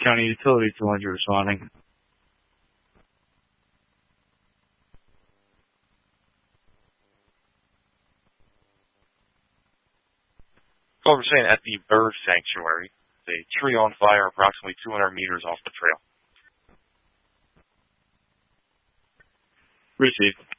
County Utilities, the ones you're responding. So we're saying at the bird sanctuary, a tree on fire approximately 200 meters off the trail. Received.